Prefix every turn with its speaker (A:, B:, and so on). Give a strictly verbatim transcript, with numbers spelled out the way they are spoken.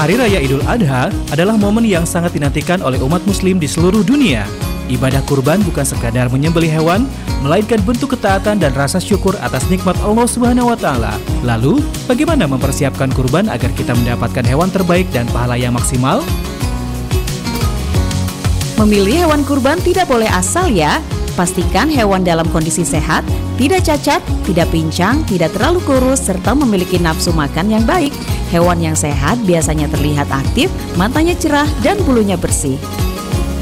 A: Hari Raya Idul Adha adalah momen yang sangat dinantikan oleh umat muslim di seluruh dunia. Ibadah kurban bukan sekadar menyembelih hewan, melainkan bentuk ketaatan dan rasa syukur atas nikmat Allah Subhanahu wa Ta'ala. Lalu, bagaimana mempersiapkan kurban agar kita mendapatkan hewan terbaik dan pahala yang maksimal?
B: Memilih hewan kurban tidak boleh asal ya. Pastikan hewan dalam kondisi sehat, tidak cacat, tidak pincang, tidak terlalu kurus, serta memiliki nafsu makan yang baik. Hewan yang sehat biasanya terlihat aktif, matanya cerah, dan bulunya bersih.